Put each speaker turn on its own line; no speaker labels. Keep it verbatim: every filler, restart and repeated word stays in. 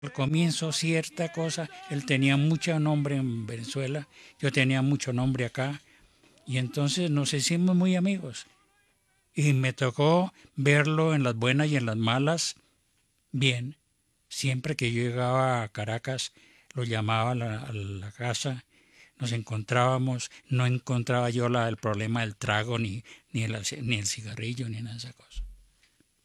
Al comienzo cierta cosa, él tenía mucho nombre en Venezuela, yo tenía mucho nombre acá, y entonces nos hicimos muy amigos. Y me tocó verlo en las buenas y en las malas, bien. Siempre que yo llegaba a Caracas, lo llamaba a la, a la casa, nos encontrábamos, no encontraba yo la, el problema del trago, ni, ni, el, ni el cigarrillo, ni nada de esa cosa.